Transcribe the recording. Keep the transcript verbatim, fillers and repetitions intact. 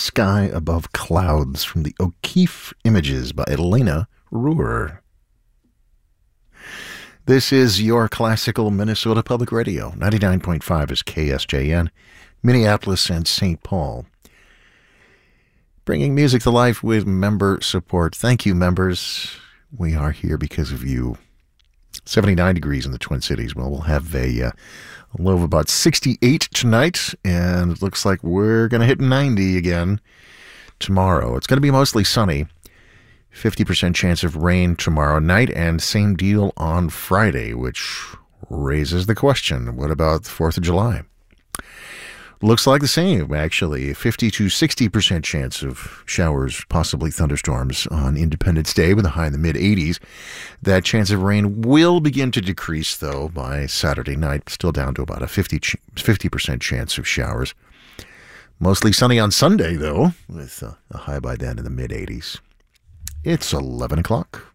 Sky Above Clouds from the O'Keefe Images by Elena Ruhr. This is your classical Minnesota Public Radio. ninety-nine point five is K S J N, Minneapolis and Saint Paul. Bringing music to life with member support. Thank you, members. We are here because of you. seventy-nine degrees in the Twin Cities. Well, we'll have a, uh, a low of about sixty-eight tonight, and it looks like we're going to hit ninety again tomorrow. It's going to be mostly sunny. fifty percent chance of rain tomorrow night, and same deal on Friday, which raises the question, what about the fourth of July? Looks like the same, actually. fifty to sixty percent chance of showers, possibly thunderstorms on Independence Day with a high in the mid-eighties. That chance of rain will begin to decrease, though, by Saturday night, still down to about a fifty percent chance of showers. Mostly sunny on Sunday, though, with a high by then in the mid-eighties. It's eleven o'clock.